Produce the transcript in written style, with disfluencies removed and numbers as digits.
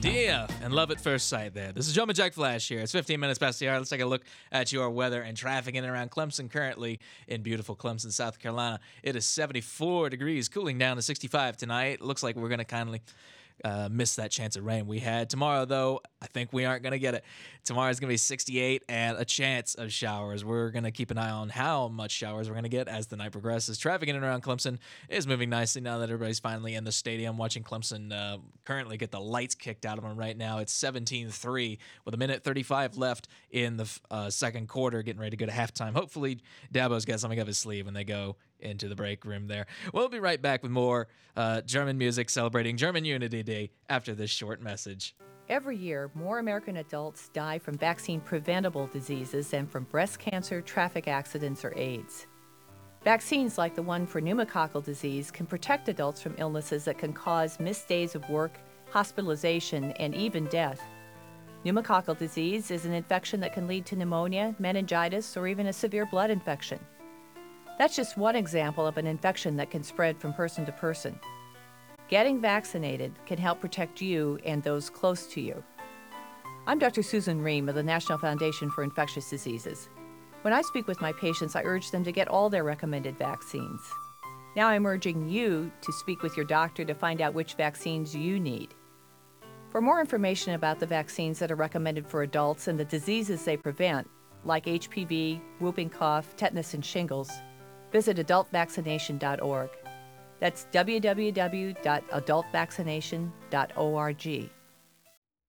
Yeah, and love at first sight there. This is Jumpin' Jack Flash here. It's 15 minutes past the hour. Let's take a look at your weather and traffic in and around Clemson currently in beautiful Clemson, South Carolina. It is 74 degrees, cooling down to 65 tonight. Looks like we're going to kindly miss that chance of rain we had. Tomorrow, though, I think we aren't going to get it. Tomorrow's going to be 68 and a chance of showers. We're going to keep an eye on how much showers we're going to get as the night progresses. Traffic in and around Clemson is moving nicely now that everybody's finally in the stadium watching Clemson currently get the lights kicked out of them right now. It's 17-3 with a minute 35 left in the second quarter, getting ready to go to halftime. Hopefully, Dabo's got something up his sleeve when they go into the break room there. We'll be right back with more German music celebrating German Unity Day after this short message. Every year, more American adults die from vaccine-preventable diseases than from breast cancer, traffic accidents, or AIDS. Vaccines like the one for pneumococcal disease can protect adults from illnesses that can cause missed days of work, hospitalization, and even death. Pneumococcal disease is an infection that can lead to pneumonia, meningitis, or even a severe blood infection. That's just one example of an infection that can spread from person to person. Getting vaccinated can help protect you and those close to you. I'm Dr. Susan Ream of the National Foundation for Infectious Diseases. When I speak with my patients, I urge them to get all their recommended vaccines. Now I'm urging you to speak with your doctor to find out which vaccines you need. For more information about the vaccines that are recommended for adults and the diseases they prevent, like HPV, whooping cough, tetanus, and shingles, visit adultvaccination.org. That's www.adultvaccination.org.